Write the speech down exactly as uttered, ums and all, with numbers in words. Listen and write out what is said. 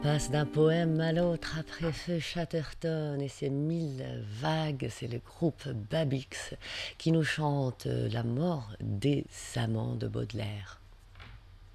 Passe d'un poème à l'autre après Feu Chatterton et ses mille vagues, c'est le groupe Babix qui nous chante la mort des amants de Baudelaire.